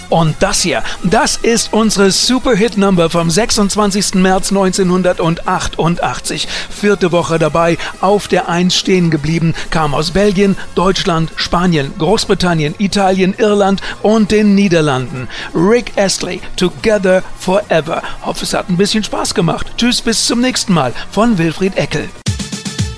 Und das hier, das ist unsere Super-Hit-Number vom 26. März 1988. 4. Woche dabei, auf der 1 stehen geblieben, kam aus Belgien, Deutschland, Spanien, Großbritannien, Italien, Irland und den Niederlanden. Rick Astley, Together Forever. Hoffe, es hat ein bisschen Spaß gemacht. Tschüss, bis zum nächsten Mal von Wilfried Eckel.